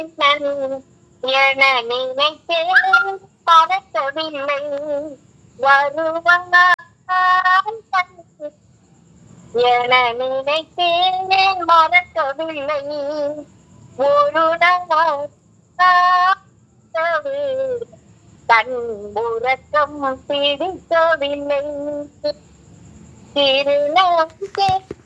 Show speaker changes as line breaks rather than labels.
என நினைத்தேன் பறக்கவில்லை வருவாய் என நினைத்தேன் மறக்கவில்லை ஒரு நாள் கண் உறக்கம் பிடிக்கவில்லை திருநாள்